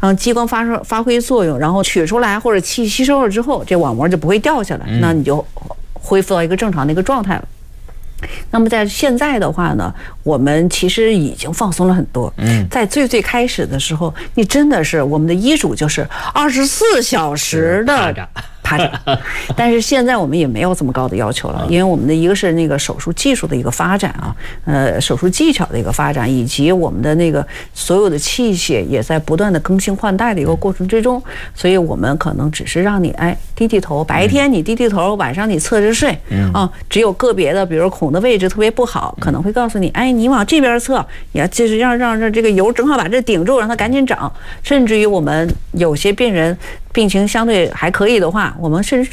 让激光发挥作用，然后取出来或者气吸收了之后，这网膜就不会掉下来，那你就恢复到一个正常的一个状态了。那么在现在的话呢，我们其实已经放松了很多。在最开始的时候，你真的是我们的医嘱就是24小时的趴着，但是现在我们也没有这么高的要求了，因为我们的一个是那个手术技术的一个发展啊，手术技巧的一个发展，以及我们的那个所有的器械也在不断的更新换代的一个过程之中，所以我们可能只是让你低头，白天你低头，晚上你侧着睡啊，只有个别的，比如孔的位置特别不好，可能会告诉你，你往这边侧，也就是让这个油正好把这顶住，让它赶紧长，甚至于我们有些病人病情相对还可以的话，我们甚至